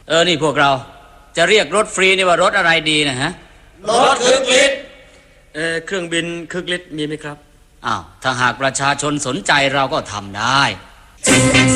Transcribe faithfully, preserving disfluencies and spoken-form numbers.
เออนี่พวกเราจะเรียกรถฟรีนี่ว่ารถอะไรดีนะฮะรถคึกฤทธิ์เออเครื่องบินคึกฤทธิ์มีไหมครับอ้าวถ้าหากประชาชนสนใจเราก็ทำได้